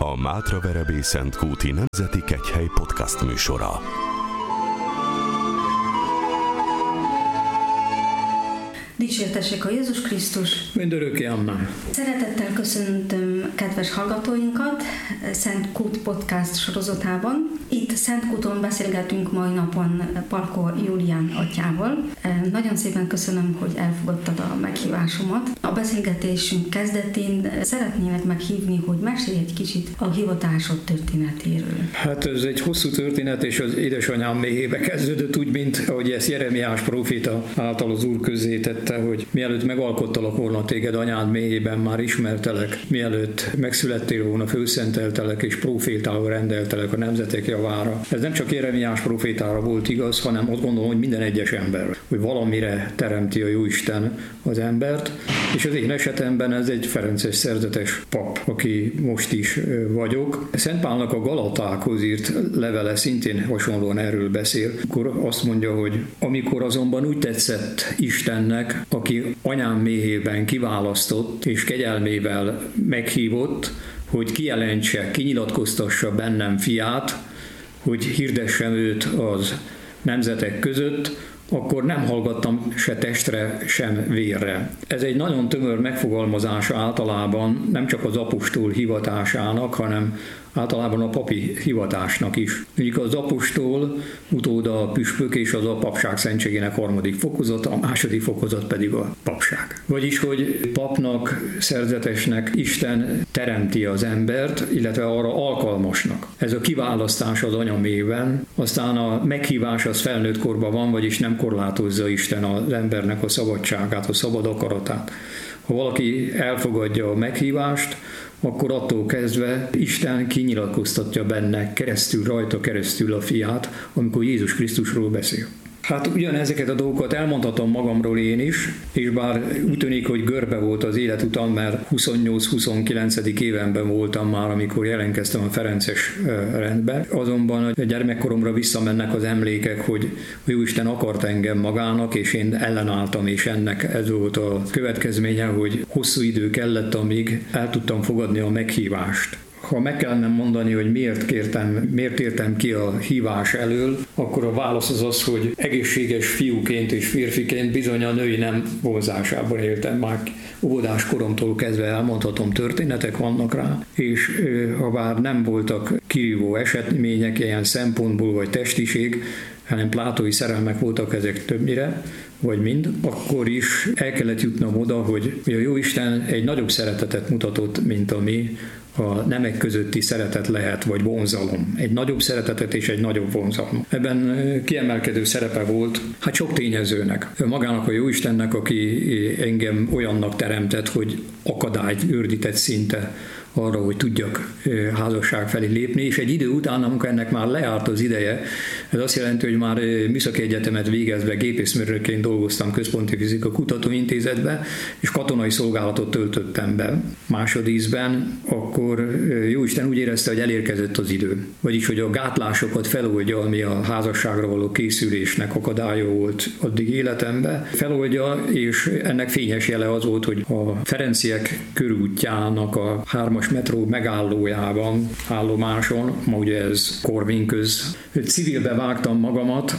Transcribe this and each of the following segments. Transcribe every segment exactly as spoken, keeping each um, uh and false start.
a Mátraverebészentkúti Nemzeti Kegyhely podcast műsora. Dicsértessék a Jézus Krisztus! Mindörökké Amen! Szeretettel köszöntöm kedves hallgatóinkat Szent Kút podcast sorozatában. Itt Szent Kúton beszélgetünk mai napon Palko Julián atyával. Nagyon szépen köszönöm, hogy elfogadtad a meghívásomat. A beszélgetésünk kezdetén szeretnélek meghívni, hogy mesélj egy kicsit a hivatásod történetéről. Hát ez egy hosszú történet, és az édesanyám méhébe kezdődött úgy, mint ahogy ezt Jeremiás próféta által az Úr közzétette, hogy mielőtt megalkottalak volna téged anyád méhében, már ismertelek, mielőtt megszülettél volna, fölszenteltelek és prófétául rendeltelek a nemzetek javára. Ez nem csak Jeremiás prófétára volt igaz, hanem azt gondolom, hogy minden egyes ember, hogy valamire teremti a Jóisten az embert, és az én esetemben ez egy ferences szerzetes pap, aki most is vagyok. Szent Pálnak a Galatákhoz írt levele szintén hasonlóan erről beszél, akkor azt mondja, hogy amikor azonban úgy tetszett Istennek, aki anyám méhében kiválasztott és kegyelmével meghívott, hogy kijelentse, kinyilatkoztassa bennem fiát, hogy hirdessem őt az nemzetek között, akkor nem hallgattam se testre, sem vérre. Ez egy nagyon tömör megfogalmazása általában nem csak az apostol hivatásának, hanem általában a papi hivatásnak is. Mondjuk az apostol utóda a püspök és az a papság szentségének harmadik fokozata, a második fokozat pedig a papság. Vagyis, hogy papnak, szerzetesnek Isten teremti az embert, illetve arra alkalmasnak. Ez a kiválasztás az anyaméhben, aztán a meghívás az felnőtt korban van, vagyis nem korlátozza Isten az embernek a szabadságát, a szabad akaratát. Ha valaki elfogadja a meghívást, akkor attól kezdve Isten kinyilatkoztatja benne keresztül, rajta keresztül a fiát, amikor Jézus Krisztusról beszél. Hát ugyanezeket a dolgokat elmondhatom magamról én is, és bár úgy tűnik, hogy görbe volt az életutam, mert huszonnyolc-huszonkilencedik évenben voltam már, amikor jelentkeztem a ferences rendbe. Azonban a gyermekkoromra visszamennek az emlékek, hogy Jóisten akart engem magának, és én ellenálltam, és ennek ez volt a következménye, hogy hosszú idő kellett, amíg el tudtam fogadni a meghívást. Ha meg kellene mondani, hogy miért kértem, miért értem ki a hívás elől, akkor a válasz az az, hogy egészséges fiúként és férfiként bizony a női nem vonzásában éltem. Már óvodás koromtól kezdve elmondhatom, történetek vannak rá, és ha bár nem voltak kirívó események ilyen szempontból vagy testiség, hanem plátói szerelmek voltak ezek többnyire, vagy mind, akkor is el kellett jutnom oda, hogy a Jóisten egy nagyobb szeretetet mutatott, mint ami a nemek közötti szeretet lehet, vagy vonzalom. Egy nagyobb szeretetet és egy nagyobb vonzalom. Ebben kiemelkedő szerepe volt, hát sok tényezőnek. Magának a Jóistennek, aki engem olyannak teremtett, hogy akadályt gördített szinte arra, hogy tudjak házasság felé lépni, és egy idő után, amikor ennek már lejárt az ideje, ez azt jelenti, hogy már műszaki egyetemet végezve gépészmérnökként dolgoztam Központi Fizika Kutatóintézetbe, és katonai szolgálatot töltöttem be másodízben, akkor Jóisten úgy érezte, hogy elérkezett az idő. Vagyis, hogy a gátlásokat feloldja, ami a házasságra való készülésnek akadálya volt addig életemben, feloldja, és ennek fényes jele az volt, hogy a Ferenciek körútjának a hármas metró megállójában, állomáson, ma ugye ez Korvin-köz, civilbe vágtam magamat,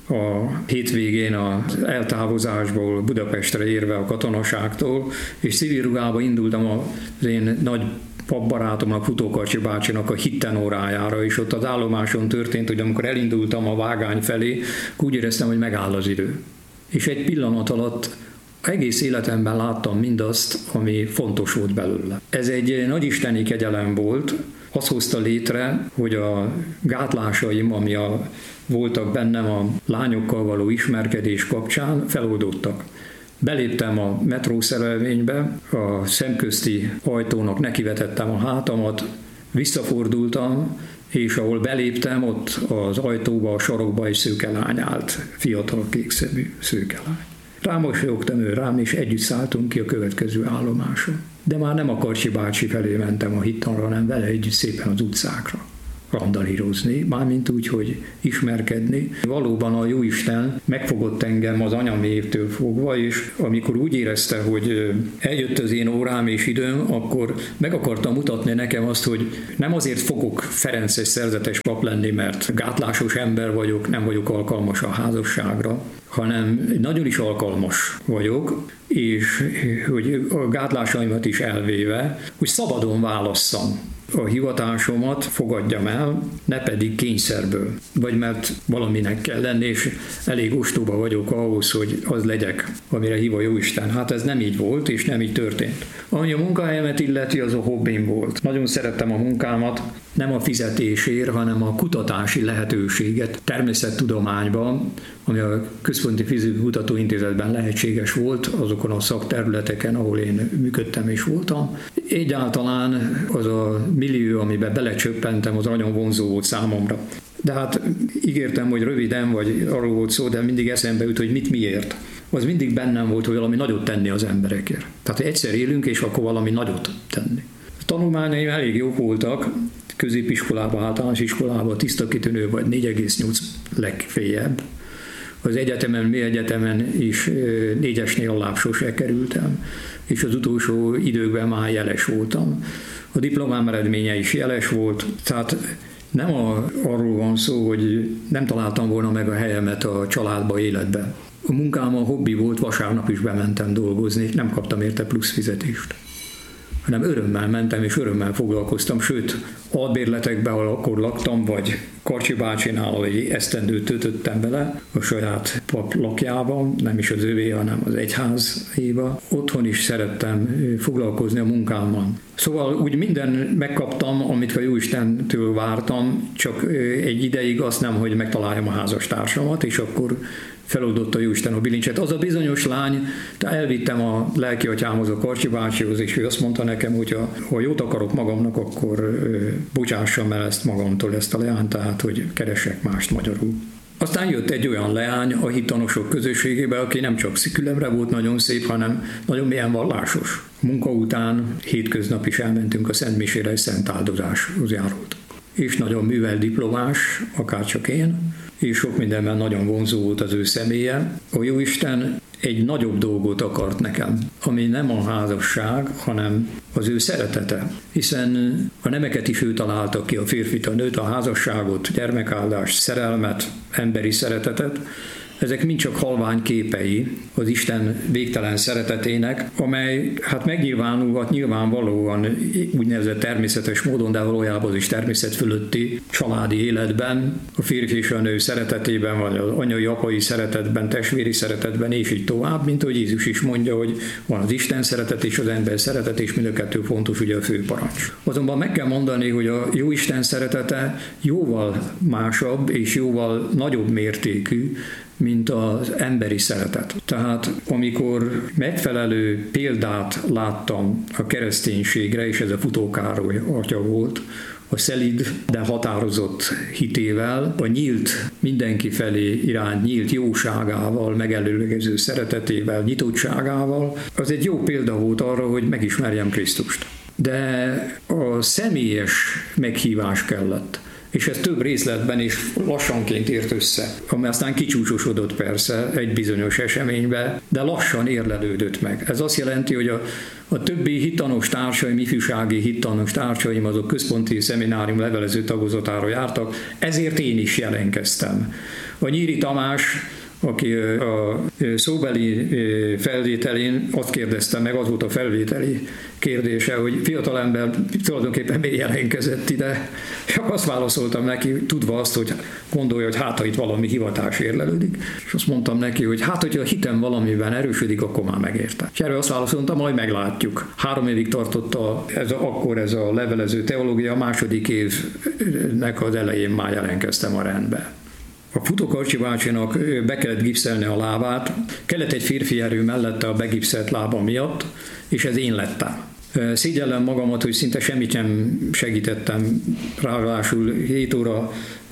a hétvégén az eltávozásból Budapestre érve a katonaságtól, és civil ruhába indultam az én nagy papbarátomnak, Futókarcsi bácsinak a hittenórájára, és ott az állomáson történt, hogy amikor elindultam a vágány felé, úgy éreztem, hogy megáll az idő. És egy pillanat alatt egész életemben láttam mindazt, ami fontos volt belőle. Ez egy nagy isteni kegyelem volt, az hozta létre, hogy a gátlásaim, ami a, voltak bennem a lányokkal való ismerkedés kapcsán, feloldottak. Beléptem a metrószerelvénybe, a szemközti ajtónak nekivetettem a hátamat, visszafordultam, és ahol beléptem, ott az ajtóba, a sarokba egy szőke lány állt, fiatal kékszemű szőke lány. Rámosolyogtam ő rám, és együtt szálltunk ki a következő állomáson. De már nem a Karcsi bácsi felé mentem a hittanra, hanem vele együtt szépen az utcákra. randalírozni, mármint úgy, hogy ismerkedni. Valóban a Jóisten megfogott engem az anyamévtől fogva, és amikor úgy érezte, hogy eljött az én órám és időm, akkor meg akarta mutatni nekem azt, hogy nem azért fogok ferences szerzetes pap lenni, mert gátlásos ember vagyok, nem vagyok alkalmas a házasságra, hanem nagyon is alkalmas vagyok, és hogy a gátlásaimat is elvéve, hogy szabadon válasszam a hivatásomat, fogadjam el, ne pedig kényszerből, vagy mert valaminek kell lenni, és elég ostoba vagyok ahhoz, hogy az legyek, amire hív a Jóisten. Hát ez nem így volt, és nem így történt. Ami a munkahelyemet illeti, az a hobbim volt. Nagyon szerettem a munkámat, nem a fizetésért, hanem a kutatási lehetőséget természettudományban, ami a Központi Fizikai Kutatóintézetben lehetséges volt, azokon a szakterületeken, ahol én működtem és voltam. Egyáltalán az a millió, amiben belecsöppentem, az nagyon vonzó volt számomra. De hát ígértem, hogy röviden, vagy arról volt szó, de mindig eszembe jut, hogy mit miért. Az mindig bennem volt, hogy valami nagyot tenni az emberekért. Tehát egyszer élünk, és akkor valami nagyot tenni. A tanulmányaim elég jók voltak, középiskolában, általános iskolában tiszta kitűnő, vagy négy egész nyolc legfeljebb. Az egyetemen, mi egyetemen is négyesnél alá sose kerültem, és az utolsó időkben már jeles voltam. A diplomám eredménye is jeles volt, tehát nem a, arról van szó, hogy nem találtam volna meg a helyemet a családba, életben. A munkám a hobbi volt, vasárnap is bementem dolgozni, nem kaptam érte plusz fizetést, hanem örömmel mentem, és örömmel foglalkoztam, sőt, albérletekben, ahol akkor laktam, vagy Karcsi bácsinál egy esztendőt töltöttem bele a saját pap lakjában, nem is az övé, hanem az egyházéba. Otthon is szerettem foglalkozni a munkámmal. Szóval úgy minden megkaptam, amit a Jóistentől vártam, csak egy ideig azt nem, hogy megtaláljam a házastársamat, és akkor feloldott a Jóisten a bilincset. Az a bizonyos lány, elvittem a lelkiatyámhoz, a Karcsi bácsihoz, és ő azt mondta nekem, hogy ha, ha jót akarok magamnak, akkor bocsássam el ezt magamtól, ezt a leányt, tehát hogy keressek mást magyarul. Aztán jött egy olyan leány a hittanosok közösségébe, aki nem csak szikülemre volt nagyon szép, hanem nagyon mélyen vallásos. Munka után hétköznap is elmentünk a Szentmisére, és szent áldozáshoz járult. És nagyon művelt diplomás, akárcsak én, és sok mindenben nagyon vonzó volt az ő személye. A Jóisten egy nagyobb dolgot akart nekem, ami nem a házasság, hanem az ő szeretete. Hiszen a nemeket is ő találta ki, a férfit, a nőt, a házasságot, gyermekáldást, szerelmet, emberi szeretetet. Ezek mind csak halvány képei az Isten végtelen szeretetének, amely hát megnyilvánulhat nyilvánvalóan úgynevezett természetes módon, de valójában az is természet fölötti családi életben, a férfi és a nő szeretetében, vagy az anyai, apai szeretetben, testvéri szeretetben, és így tovább, mint ahogy Jézus is mondja, hogy van az Isten szeretet és az ember szeretet, és mind a kettő fontos, ugye a fő parancs. Azonban meg kell mondani, hogy a Jóisten szeretete jóval másabb és jóval nagyobb mértékű, mint az emberi szeretet. Tehát amikor megfelelő példát láttam a kereszténységre, és ez a Futó Károly atya volt, a szelíd, de határozott hitével, a nyílt mindenki felé iránt nyílt jóságával, megelőlegező szeretetével, nyitottságával, az egy jó példa volt arra, hogy megismerjem Krisztust. De a személyes meghívás kellett. És ez több részletben is lassanként ért össze, ami aztán kicsúcsosodott persze egy bizonyos eseménybe, de lassan érlelődött meg. Ez azt jelenti, hogy a, a többi hittanos társaim, ifjúsági hittanos társaim, azok központi szeminárium levelező tagozatára jártak, ezért én is jelenkeztem. A Nyíri Tamás, aki a szóbeli felvételén azt kérdezte meg, az volt a felvételi kérdése, hogy fiatalember tulajdonképpen miért jelentkezett ide. Csak azt válaszoltam neki, tudva azt, hogy gondolja, hogy hát, ha itt valami hivatás érlelődik. És azt mondtam neki, hogy hát, hogyha a hitem valamiben erősödik, akkor már megérte. És erre azt válaszoltam, majd meglátjuk. Három évig tartott a, ez a, akkor ez a levelező teológia, a második évnek az elején már jelentkeztem a rendbe. A Futó Karcsi bácsinak be kellett gipszelni a lábát, kellett egy férfi erő mellette a begipszelt lába miatt, és ez én lettem. Szégyellem magamat, hogy szinte semmit sem segítettem, ráadásul hét óra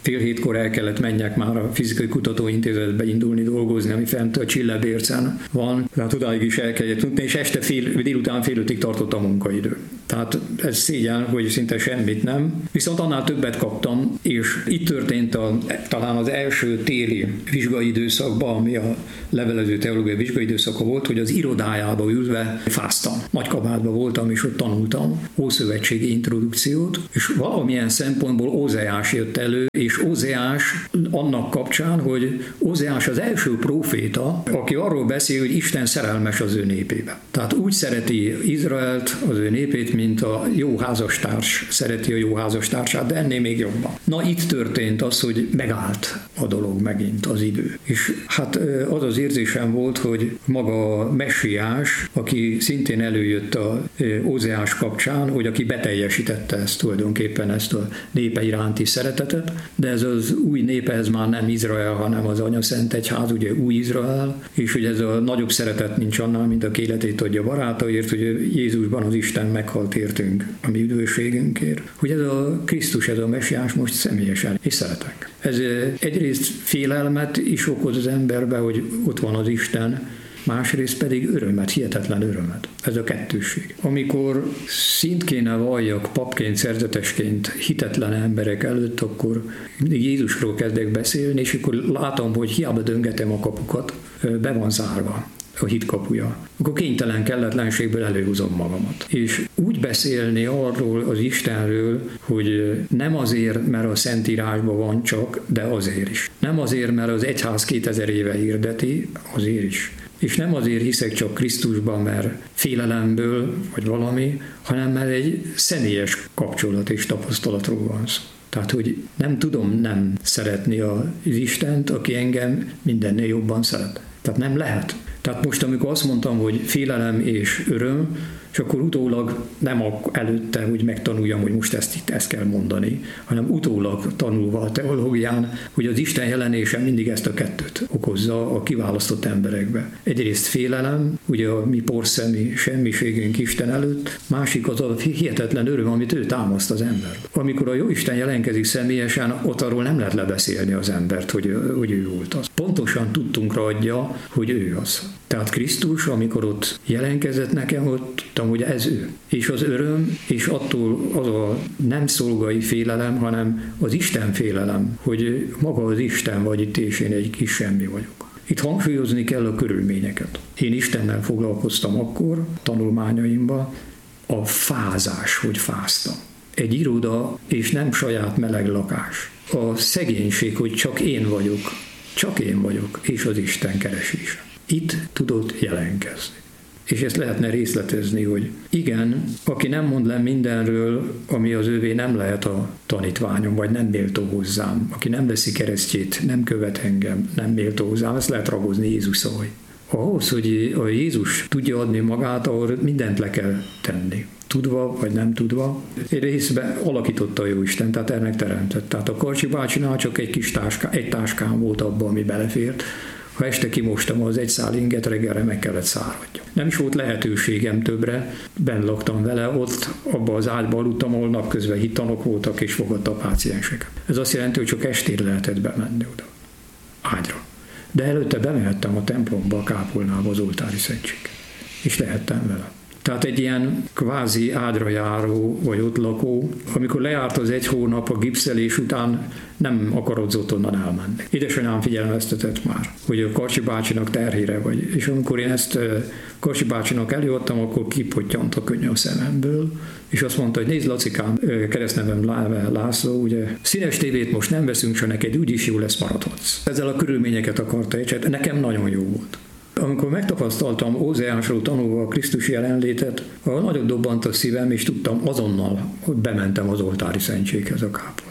fél hétkor el kellett menjek már a Fizikai Kutatóintézetbe indulni dolgozni, ami fent a Csillebércen van. Tehát odáig is el kellett tudni, és este fél, délután fél ötig tartott a munkaidő. Tehát ez szégyen, hogy szinte semmit nem. Viszont annál többet kaptam, és itt történt a, talán az első téli vizsgai időszakban, ami a levelező teológiai vizsgai időszaka volt, hogy az irodájába ülve fáztam. Nagykabátban voltam, és ott tanultam ószövetségi introdukciót, és valamilyen szempontból Ózeás jött elő, és Ózeás annak kapcsán, hogy Ózeás az első próféta, aki arról beszél, hogy Isten szerelmes az ő népébe. Tehát úgy szereti Izraelt, az ő népét, mint a jó házastárs szereti a jó házastársát, de ennél még jobban. Na itt történt az, hogy megállt a dolog megint, az idő. És hát az az érzésem volt, hogy maga a messiás, aki szintén előjött a Ózeás kapcsán, hogy aki beteljesítette ezt tulajdonképpen, ezt a népe iránti szeretetet, de ez az új népe, ez már nem Izrael, hanem az Anyaszent Egyház, ugye új Izrael, és hogy ez a nagyobb szeretet nincs annál, mint aki életét adja barátaért, hogy Jézusban az Isten meghalt értünk a mi üdvösségünkért, hogy ez a Krisztus, ez a messiás most személyesen, és szeretek. Ez egyrészt félelmet is okoz az emberbe, hogy ott van az Isten, másrészt pedig örömet, hihetetlen örömet. Ez a kettősség. Amikor szint kéne valljak papként, szerzetesként hitetlen emberek előtt, akkor mindig Jézusról kezdek beszélni, és akkor látom, hogy hiába döngetem a kapukat, be van zárva a hit kapuja. Akkor kénytelen kelletlenségből előhúzom magamat. És úgy beszélni arról az Istenről, hogy nem azért, mert a Szentírásban van csak, de azért is. Nem azért, mert az egyház kétezer éve hirdeti, azért is. És nem azért hiszek csak Krisztusban, mert félelemből, vagy valami, hanem mert egy személyes kapcsolat és tapasztalatról van szó. Tehát, hogy nem tudom nem szeretni az Istent, aki engem mindennél jobban szeret. Tehát nem lehet. Tehát most, amikor azt mondtam, hogy félelem és öröm, és akkor utólag nem előtte, hogy megtanuljam, hogy most ezt itt ezt kell mondani, hanem utólag tanulva a teológián, hogy az Isten jelenése mindig ezt a kettőt okozza a kiválasztott emberekbe. Egyrészt félelem, ugye a mi porszemi semmiségünk Isten előtt, másik az a hihetetlen öröm, amit ő támaszt az ember. Amikor a Jóisten jelenkezik személyesen, ott arról nem lehet lebeszélni az embert, hogy, hogy ő volt az. Pontosan tudtunkra adja, hogy ő az. Tehát Krisztus, amikor ott jelenkezett nekem, ott tudtam, hogy ez ő. És az öröm, és attól az a nem szolgai félelem, hanem az Isten félelem, hogy maga az Isten vagy itt, és én egy kis semmi vagyok. Itt hangsúlyozni kell a körülményeket. Én Istennel foglalkoztam akkor, tanulmányaimban, a fázás, hogy fáztam. Egy iroda, és nem saját meleg lakás. A szegénység, hogy csak én vagyok, csak én vagyok, és az Isten keresése. Itt tudott jelenkezni. És ezt lehetne részletezni, hogy igen, aki nem mond le mindenről, ami az övé, nem lehet a tanítványom, vagy nem méltó hozzám. Aki nem veszi keresztjét, nem követ engem, nem méltó hozzám, ezt lehet ragozni Jézus szavai. Ahhoz, hogy a Jézus tudja adni magát, ahol mindent le kell tenni. Tudva, vagy nem tudva. Egy részben alakította a Jóisten, tehát ennek teremtett. Tehát a Karcsi bácsinál csak egy kis táska, egy táskám volt abban, ami belefért. Ha este kimostam az egy szál inget, reggelre meg kellett száradjam. Nem is volt lehetőségem többre, benn laktam vele, ott abba az ágyba aludtam, ahol napközben hittanok voltak és fogadta a pácienseket. Ez azt jelenti, hogy csak estére lehetett bemenni oda, ágyra. De előtte bemehettem a templomba, a kápolnába, az oltári szentség. És lehettem vele. Tehát egy ilyen kvázi ágyra járó, vagy ott lakó, amikor lejárt az egy hónap a gipszelés után, nem akarodzott onnan elmenni. Édesanyám figyelmeztetett már, hogy a Karcsi bácsinak terhére vagy. És amikor én ezt Karcsi bácsinak előadtam, akkor kipottyant a könny a szememből, és azt mondta, hogy nézd, Lacikám, keresztnevem László, ugye színes tévét most nem veszünk, se neked úgyis jó lesz, maradhatsz. Ezzel a körülményeket akarta ejtset, nekem nagyon jó volt. Amikor megtapasztaltam Ózeásról tanulva a Krisztus jelenlétet, ahol nagyot dobbant a szívem, és tudtam azonnal, hogy bementem az oltári szentséghez, a kápolnába.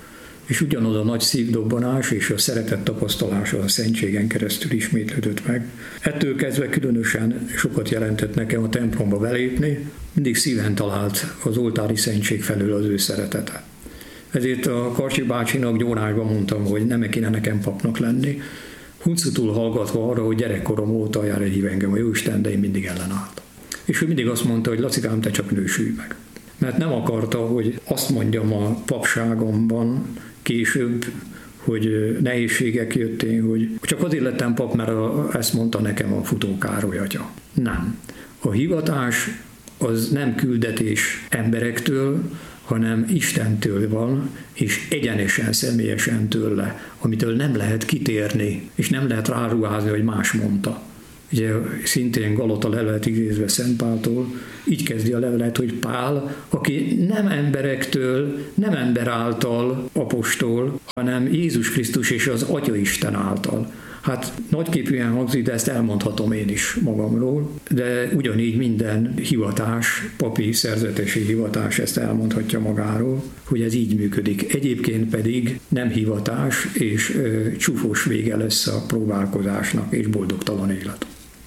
És ugyanaz a nagy szívdobbanás és a szeretet tapasztalása a szentségen keresztül ismétlődött meg. Ettől kezdve különösen sokat jelentett nekem a templomba belépni, mindig szíven talált az oltári szentség felől az ő szeretete. Ezért a Karcsi bácsinak Gyónásban mondtam, hogy nem kéne nekem papnak lenni, huncutul hallgatva arra, hogy gyerekkorom óta jár egy hív engem a Jóisten, de én mindig ellenálltam. És ő mindig azt mondta, hogy Lacikám, te csak nősülj meg. Mert nem akarta, hogy azt mondjam a papságomban később, hogy nehézségek jöttél, hogy csak azért lettem pap, mert a, ezt mondta nekem a Futó Károly atya. Nem. A hivatás az nem küldetés emberektől, hanem Istentől van, és egyenesen, személyesen tőle, amitől nem lehet kitérni, és nem lehet ráruházni, hogy más mondta. Ugye szintén Galata levelet idézve Szent Páltól, így kezdi a levelet, hogy Pál, aki nem emberektől, nem ember által apostol, hanem Jézus Krisztus és az Atya Isten által. Hát nagyképűen hangzik, de ezt elmondhatom én is magamról, de ugyanígy minden hivatás, papi szerzetesi hivatás ezt elmondhatja magáról, hogy ez így működik. Egyébként pedig nem hivatás, és ö, csúfos vége lesz a próbálkozásnak, és boldogtalan élet.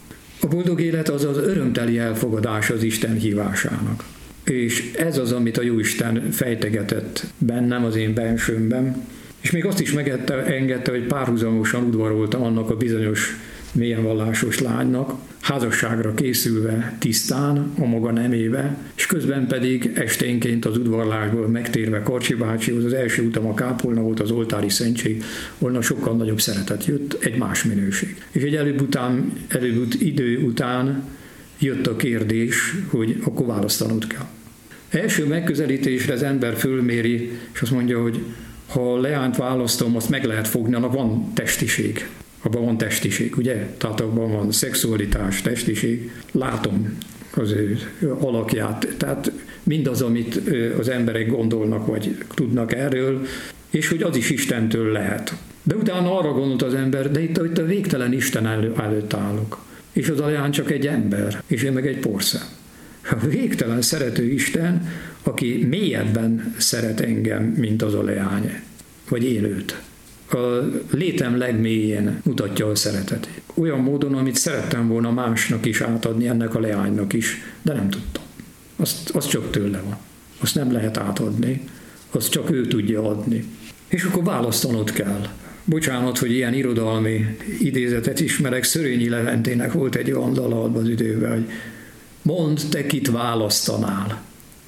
A boldog élet az az örömteli elfogadás az Isten hívásának. És ez az, amit a Jóisten fejtegetett bennem, az én bensőmben, és még azt is megengedte, hogy párhuzamosan udvaroltam annak a bizonyos mélyen vallásos lánynak, házasságra készülve tisztán, a maga nemébe, és közben pedig esténként az udvarlásból megtérve Karcsi bácsihoz, az első utam a kápolna volt, az oltári szentség, onnan sokkal nagyobb szeretet jött, egy más minőség. És egy előbb, után, előbb idő után jött a kérdés, hogy akkor választanod kell. Első megközelítésre az ember fölméri, és azt mondja, hogy ha a leányt választom, azt meg lehet fogni, annak van testiség. Abban van testiség, ugye? Tehát abban van szexualitás, testiség. Látom az ő alakját. Tehát mindaz, amit az emberek gondolnak, vagy tudnak erről, és hogy az is Istentől lehet. De utána arra gondolt az ember, de itt, itt a végtelen Isten elő, előtt állok. És az a leány csak egy ember, és én meg egy porszem. A végtelen szerető Isten, aki mélyebben szeret engem, mint az a leány, vagy én őt. A létem legmélyén mutatja a szeretetét. Olyan módon, amit szerettem volna másnak is átadni, ennek a leánynak is, de nem tudtam. Azt, az csak tőle van. Azt nem lehet átadni, azt csak ő tudja adni. És akkor választanod kell. Bocsánat, hogy ilyen irodalmi idézetet ismerek, Szörényi Leventének volt egy olyan dala abban az időben, hogy mondd, te kit választanál.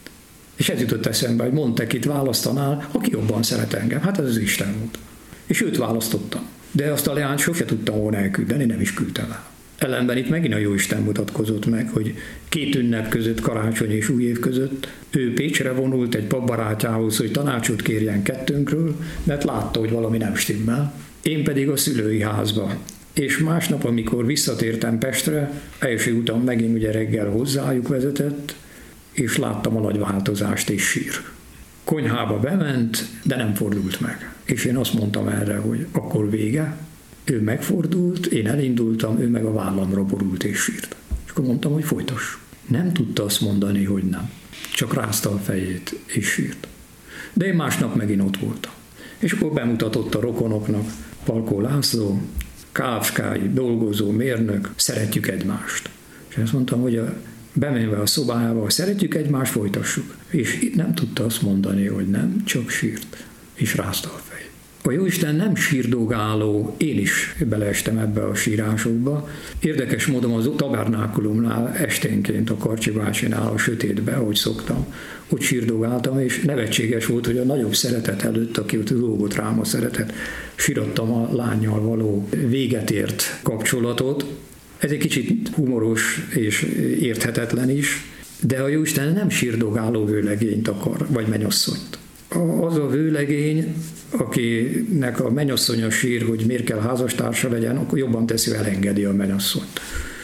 És ez jutott eszembe, hogy mondd, te kit választanál, aki jobban szeret engem. Hát ez az Isten volt. És őt választottam. De azt a leányt sose tudtam volna elküldeni, nem is küldtem el. Ellenben itt megint a Jóisten mutatkozott meg, hogy két ünnep között, karácsony és új év között ő Pécsre vonult egy papbarátjához, hogy tanácsot kérjen kettőnkről, mert látta, hogy valami nem stimmel. Én pedig a szülői házba. És másnap, amikor visszatértem Pestre, első utam megint ugye reggel hozzájuk vezetett, és láttam a nagy változást, és sír. Konyhába bement, de nem fordult meg. És én azt mondtam erre, hogy akkor vége. Ő megfordult, én elindultam, ő meg a vállamra borult és sírt. És akkor mondtam, hogy folytass. Nem tudta azt mondani, hogy nem. Csak rázta a fejét és sírt. De én másnap megint ott voltam. És akkor bemutatott a rokonoknak Palkó László, ká ef ká-i dolgozó mérnök, szeretjük egymást. És azt mondtam, hogy a, bemenve a szobájába, szeretjük egymást, folytassuk. És nem tudta azt mondani, hogy nem, csak sírt, és rázta a fejét. A Jóisten nem sírdogáló, én is beleestem ebbe a sírásokba. Érdekes módon az tabernákulumnál esténként a Karcsi bácsinál a sötétbe, ahogy szoktam, ott sírdogáltam, és nevetséges volt, hogy a nagyobb szeretet előtt, aki ott lógott rám a szeretet, sírattam a lánnyal való véget ért kapcsolatot. Ez egy kicsit humoros és érthetetlen is, de a Jóisten nem sírdogáló vőlegényt akar, vagy mennyasszonyt. Az a vőlegény, akinek a mennyasszonya sír, hogy miért kell házastársa legyen, akkor jobban teszi, elengedi a mennyasszonyt.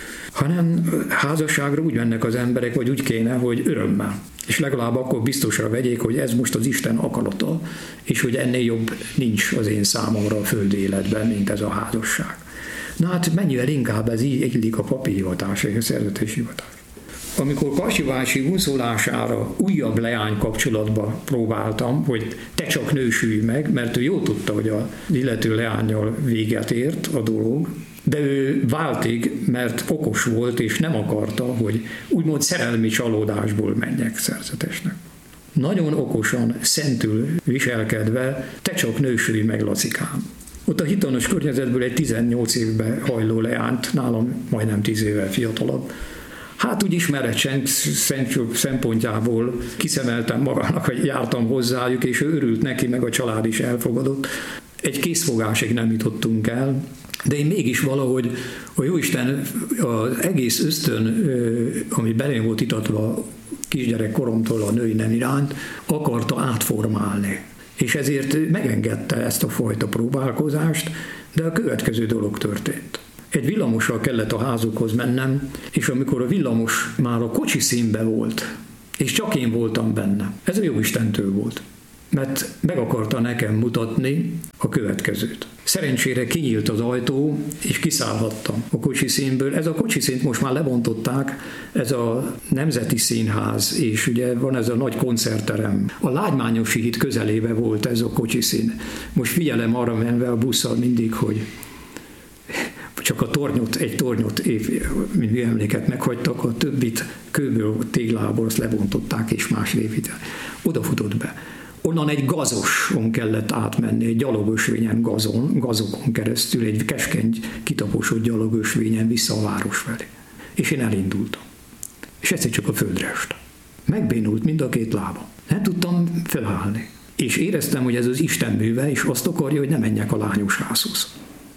Hanem házasságra úgy mennek az emberek, vagy úgy kéne, hogy örömmel. És legalább akkor biztosra vegyék, hogy ez most az Isten akarata, és hogy ennél jobb nincs az én számomra a földi életben, mint ez a házasság. Na hát mennyivel inkább ez így illik a papi hivatás, és a szerzetes hivatás. Amikor Karcsi bácsi unszólására újabb leány kapcsolatba próbáltam, hogy te csak nősülj meg, mert ő jól tudta, hogy az illető leánnyal véget ért a dolog, de ő váltig, mert okos volt, és nem akarta, hogy úgymond szerelmi csalódásból menjek szerzetesnek. Nagyon okosan, szentül viselkedve, te csak nősülj meg, Lacikám. Ott a hitanos környezetből egy tizennyolc évbe hajló leányt, nálam majdnem tíz évvel fiatalabb, Hát úgy ismerettség szempontjából kiszemeltem magának, hogy jártam hozzájuk, és ő örült neki, meg a család is elfogadott. Egy készfogásig nem jutottunk el, de én mégis valahogy a Jóisten az egész ösztön, ami belém volt itatva kisgyerek koromtól a női nem iránt, akarta átformálni. És ezért megengedte ezt a fajta próbálkozást, de a következő dolog történt. Egy villamossal kellett a házukhoz mennem, és amikor a villamos már a kocsi színbe volt, és csak én voltam benne, ez a Jóistentől volt, mert meg akarta nekem mutatni a következőt. Szerencsére kinyílt az ajtó, és kiszállhattam a kocsi színből. Ez a kocsi színt most már lebontották, ez a Nemzeti Színház, és ugye van ez a nagy koncertterem. A Lágymányosi híd közelébe volt ez a kocsi szín. Most figyelem arra menve a busszal mindig, hogy csak a tornyot, egy tornyot, mint emléket meghagytak, a többit kőből, téglából azt lebontották, és más építeni. Oda futott be. Onnan egy gazoson kellett átmenni, egy gyalogösvényen, gazon, gazokon keresztül, egy keskeny, kitaposott gyalogösvényen vissza a város felé. És én elindultam. És egyszer csak a földre estem. Megbénult mind a két lábam. Nem tudtam felállni. És éreztem, hogy ez az Isten műve, és azt akarja, hogy ne menjek a lányos házhoz.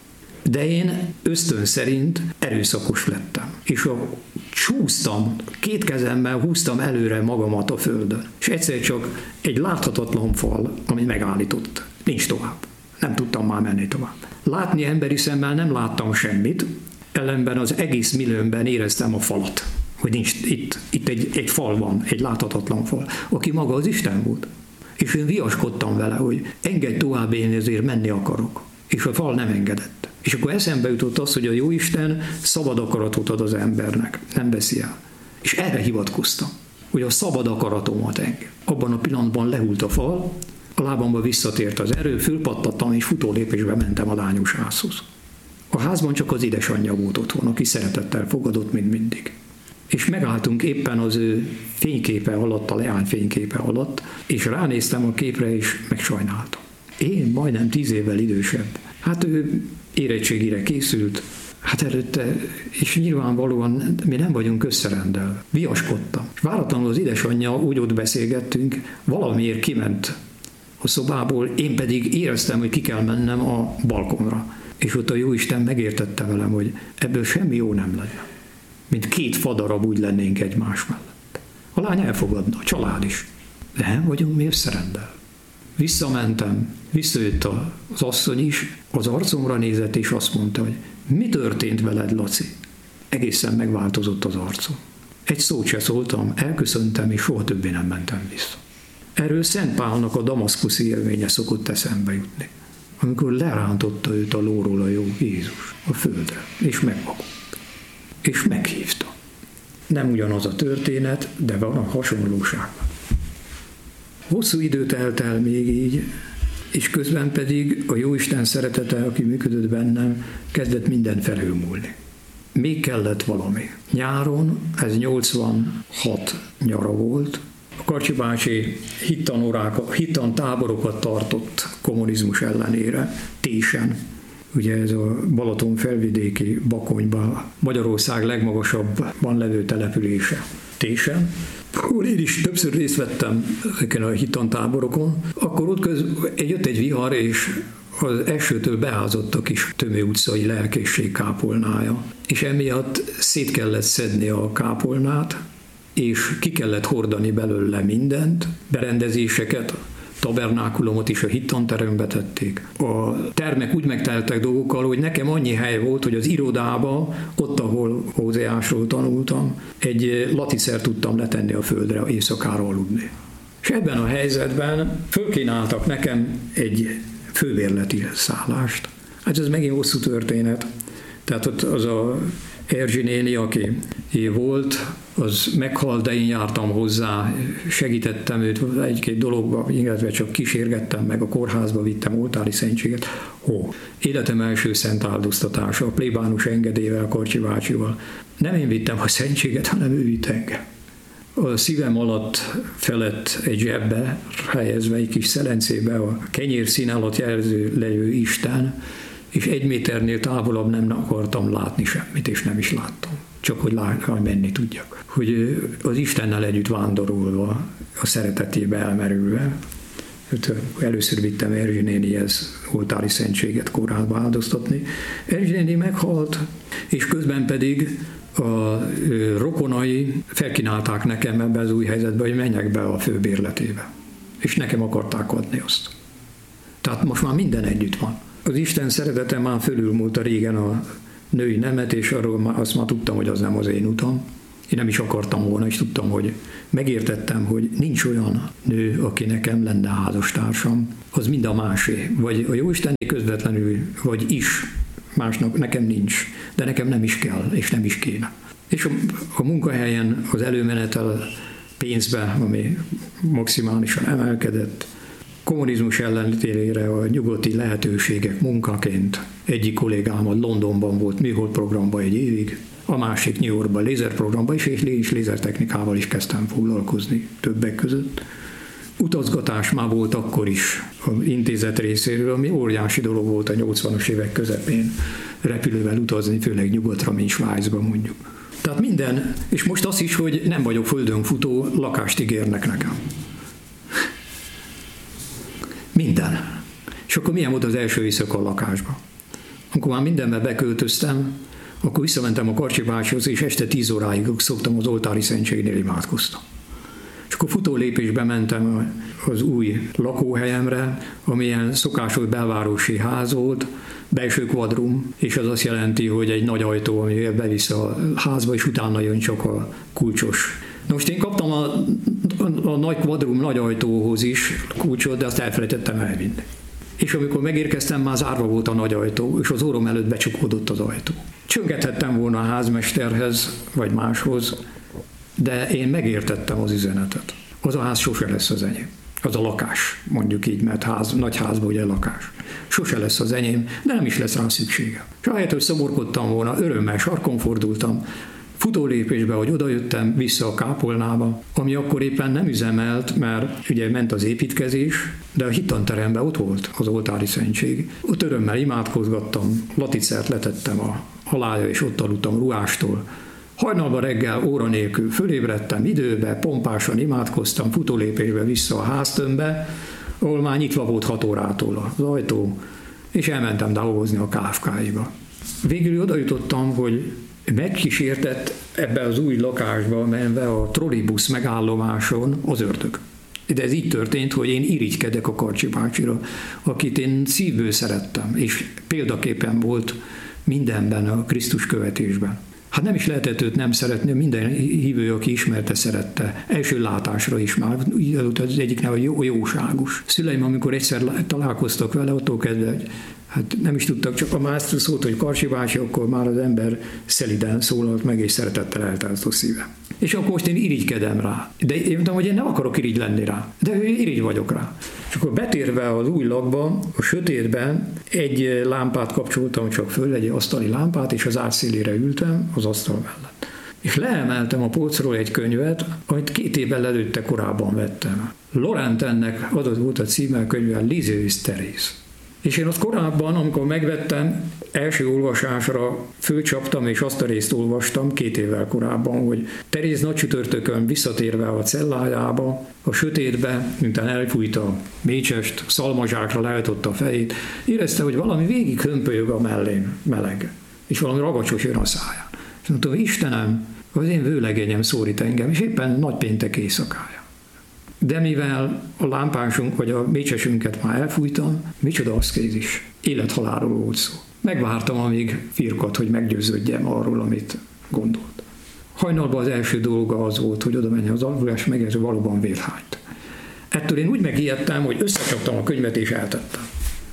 De én ösztön szerint erőszakos lettem. És a, csúsztam, két kezemmel húztam előre magamat a földön. És egyszer csak egy láthatatlan fal, ami megállított. Nincs tovább. Nem tudtam már menni tovább. Látni emberi szemmel nem láttam semmit, ellenben az egész milliómben éreztem a falat. Hogy nincs itt, itt egy, egy fal van, egy láthatatlan fal, aki maga az Isten volt. És én viaskodtam vele, hogy engedj tovább, én ezért menni akarok. És a fal nem engedett. És akkor eszembe jutott az, hogy a Jóisten szabad akaratot ad az embernek, nem veszi el. És erre hivatkoztam, hogy a szabad akaratomat enged. Abban a pillanatban lehult a fal, a lábamba visszatért az erő, fölpattattam, és futólépésbe mentem a lányos házhoz. A házban csak az édesanyja volt otthon, aki szeretettel fogadott, mint mindig. És megálltunk éppen az ő fényképe alatt, a leány fényképe alatt, és ránéztem a képre, és megsajnáltam. Én majdnem tíz évvel idősebb. Hát ő érettségire készült, hát előtte, és nyilvánvalóan mi nem vagyunk összerendelve. Viaskodtam. És váratlanul az édesanyja, úgy ott beszélgettünk, valamiért kiment a szobából, én pedig éreztem, hogy ki kell mennem a balkonra. És ott a Jóisten megértette velem, hogy ebből semmi jó nem legyen. Mint két fadarab úgy lennénk egymás mellett. A lány elfogadna, a család is. De nem vagyunk mi összerendelve. Visszamentem, visszajött az asszony is, az arcomra nézett, és azt mondta, hogy mi történt veled, Laci? Egészen megváltozott az arcom. Egy szót se szóltam, elköszöntem, és soha többé nem mentem vissza. Erről Szent Pálnak a damaszkuszi élménye szokott eszembe jutni, amikor lerántotta őt a lóról a jó Jézus a földre, és megvakult. És meghívta. Nem ugyanaz a történet, de van a hasonlóság. Hosszú idő telt el még így, és közben pedig a Jóisten szeretete, aki működött bennem, kezdett minden felülmúlni. Még kellett valami. Nyáron, ez nyolcvanhat nyara volt, a Karcsi bácsi hittan táborokat tartott kommunizmus ellenére, Tésen. Ugye ez a Balaton felvidéki Bakonyban, Magyarország legmagasabban levő települése, Tésen. Akkor én is többször részt vettem ezeken a hittantáborokon. Akkor ott köz, jött egy vihar, és az esőtől beázott a kis Tömő utcai lelkészség kápolnája. És emiatt szét kellett szedni a kápolnát, és ki kellett hordani belőle mindent, berendezéseket, tabernákulumot is a hittanterembe tették. A termek úgy megteltek dolgokkal, hogy nekem annyi hely volt, hogy az irodába, ott, ahol Hózeásról tanultam, egy latiszer tudtam letenni a földre, éjszakára aludni. És ebben a helyzetben fölkínáltak nekem egy főbérleti szállást. Hát ez megint hosszú történet. Tehát ott az a Erzsi néni, aki volt, az meghalt, de én jártam hozzá, segítettem őt egy-két dologba, illetve csak kísérgettem meg, a kórházba vittem oltári szentséget. Ó, életem első szent áldoztatása, a plébánus engedélyével, Karcsi bácsival. Nem én vittem a szentséget, hanem ő vitt engem. A szívem alatt felett egy zsebbe helyezve, egy kis szelencébe a kenyér szín alatt jelző lejő Isten, és egy méternél távolabb nem akartam látni semmit, és nem is láttam. csak hogy lát, menni tudjak. Hogy az Istennel együtt vándorolva, a szeretetébe elmerülve, először vittem Erzsi nénihez oltári szentséget kórházba áldoztatni. Erzsi néni meghalt, és közben pedig a rokonai felkínálták nekem ebbe az új helyzetbe, hogy menjek be a főbérletébe. És nekem akarták adni azt. Tehát most már minden együtt van. Az Isten szeretete már fölülmúlta régen a női nemet, és arról már, azt már tudtam, hogy az nem az én utam. Én nem is akartam volna, és tudtam, hogy megértettem, hogy nincs olyan nő, aki nekem lenne házastársam, az mind a másé. Vagy a Jóistené közvetlenül, vagy is. Másnak nekem nincs, de nekem nem is kell, és nem is kéne. És a, a munkahelyen az előmenetel pénzbe, ami maximálisan emelkedett, kommunizmus ellentétére a nyugati lehetőségek munkaként. Egyik kollégám Londonban volt műhold programban egy évig, a másik New Yorkban lézerprogramban is, és lézertechnikával is kezdtem foglalkozni többek között. Utazgatás már volt akkor is az intézet részéről, ami óriási dolog volt a nyolcvanas évek közepén repülővel utazni, főleg nyugatra, mint Svájcba mondjuk. Tehát minden, és most az is, hogy nem vagyok földön futó, lakást ígérnek nekem. Minden. És akkor milyen volt az első éjszaka a lakásban? Amikor már mindenbe beköltöztem, akkor visszamentem a Karcsi bácsihoz, és este tíz óráig szoktam az oltári szentségnél imádkoztam. És akkor futó lépésbe mentem az új lakóhelyemre, amilyen szokásos belvárosi ház volt, belső kvadrum, és az azt jelenti, hogy egy nagy ajtó, ami bevisz a házba, és utána jön csak a kulcsos. Na most én kaptam a, a, a nagy kvadrum nagy ajtóhoz is kulcsot, de azt elfelejtettem elvinni. És amikor megérkeztem, már zárva volt a nagy ajtó, és az orrom előtt becsukódott az ajtó. Csöngethettem volna a házmesterhez, vagy máshoz, de én megértettem az üzenetet. Az a ház sose lesz az enyém. Az a lakás, mondjuk így, mert ház, nagy házban ugye lakás. Sose lesz az enyém, de nem is lesz rá szüksége. És ahelyett, hogy szomorkodtam volna, örömmel sarkon fordultam, futólépésbe, hogy odajöttem vissza a kápolnába, ami akkor éppen nem üzemelt, mert ugye ment az építkezés, de a hittanteremben ott volt az oltári szentség. Ott örömmel imádkozgattam, laticert letettem a halája, és ott aludtam ruhástól. Hajnalban reggel óra nélkül fölébredtem időbe, pompásan imádkoztam, futólépésbe vissza a háztömbbe, ahol már nyitva volt hat órától az ajtó, és elmentem dolgozni a ká ef ká-iba. Végül oda jutottam, hogy megkísértett ebbe az új lakásba menve a trollibusz megállomáson az ördög. De ez így történt, hogy én irigykedek a Karcsi bácsira, akit én szívből szerettem, és példaképpen volt mindenben a Krisztus követésben. Hát nem is lehetett őt nem szeretni, minden hívő, aki ismerte, szerette. Első látásra is már, az egyik neve jó, jóságos. Szüleim, amikor egyszer találkoztak vele, attól kezdve, hogy hát nem is tudtak, csak a másztól szólt, hogy Karcsi bácsi, akkor már az ember szeliden szólalt meg, és szeretettel eltált a szíve. És akkor most én irigykedem rá. De én mondtam, hogy én nem akarok irigy lenni rá, de irigy vagyok rá. És akkor betérve az új lakba, a sötétben egy lámpát kapcsoltam csak föl, egy asztali lámpát, és az ágy szélére ültem az asztal mellett. És leemeltem a polcról egy könyvet, amit két évvel előtte korábban vettem. Laurent ennek az volt a címe a könyvvel, Lisieux Thérèse. És én azt korábban, amikor megvettem, első olvasásra fölcsaptam, és azt a részt olvastam két évvel korábban, hogy Thérèse nagy csütörtökön visszatérve a cellájába, a sötétbe, miután elfújta a mécsest, szalmazsákra lehajtotta a fejét, érezte, hogy valami végig hömpölyög a mellén, meleg, és valami ragacsos jön a száján. És mondtam, Istenem, az én vőlegényem szólít engem, és éppen nagypéntek éjszakája. De mivel a lámpásunk vagy a mécsesünket már elfújtam, micsoda aszkézis, élethalálról volt szó. Megvártam, amíg firkat, hogy meggyőződjem arról, amit gondolt. Hajnalban az első dolga az volt, hogy oda menjen az alvulás, megérzi valóban vérhányt. Ettől én úgy megijedtem, hogy összecsaptam a könyvet és eltettem.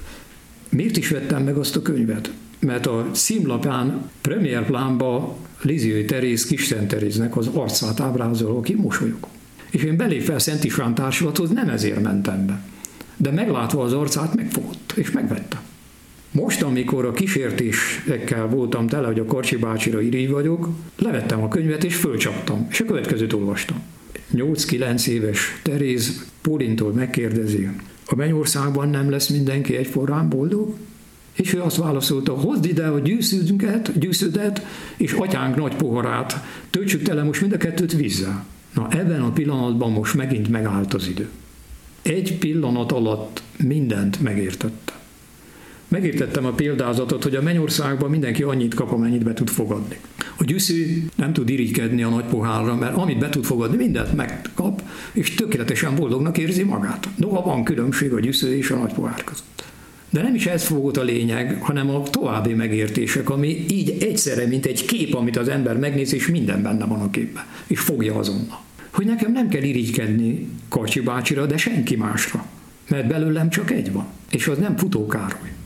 Miért is vettem meg azt a könyvet? Mert a címlapján premier plánba Lisieux Thérèse, Kis-Szent Teréznek az arcát ábrázoló, aki mosolyog. És én belépve a Szent István társulathoz nem ezért mentem be. De meglátva az arcát, megfogott, és megvettem. Most, amikor a kísértésekkel voltam tele, hogy a Karcsi bácsira irigy vagyok, levettem a könyvet, és fölcsaptam, és a következőt olvastam. nyolc-kilenc éves Teréz Pólintól megkérdezi, a mennyországban nem lesz mindenki egyformán boldog? És ő azt válaszolta, hozd ide a gyűszűnket, gyűszűdet, és atyánk nagy poharát, töltsük tele most mind a kettőt vízzel. Na ebben a pillanatban most megint megállt az idő. Egy pillanat alatt mindent megértettem. Megértettem a példázatot, hogy a mennyországban mindenki annyit kap, amennyit be tud fogadni. A gyűszű nem tud irigykedni a nagy pohárra, mert amit be tud fogadni, mindent megkap, és tökéletesen boldognak érzi magát. Noha van különbség a gyűszű és a nagy pohár között. De nem is ez volt a lényeg, hanem a további megértések, ami így egyszerre, mint egy kép, amit az ember megnéz, és minden benne van a képben, és fogja azonnal. Hogy nekem nem kell irigykedni Karcsi bácsira, de senki másra, mert belőlem csak egy van, és az nem Futó Károly.